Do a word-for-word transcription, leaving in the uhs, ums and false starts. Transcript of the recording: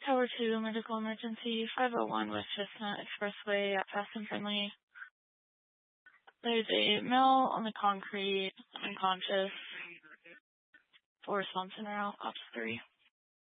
Tower two, medical emergency, five oh one West Chestnut Expressway at Fast and Friendly. There's a male on the concrete, unconscious. Full response in route, ops three.